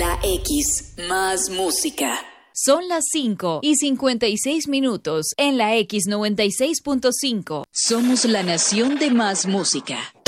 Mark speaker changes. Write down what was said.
Speaker 1: La X, más música.
Speaker 2: Son las 5:56 en la X 96.5.
Speaker 1: Somos la nación de más música.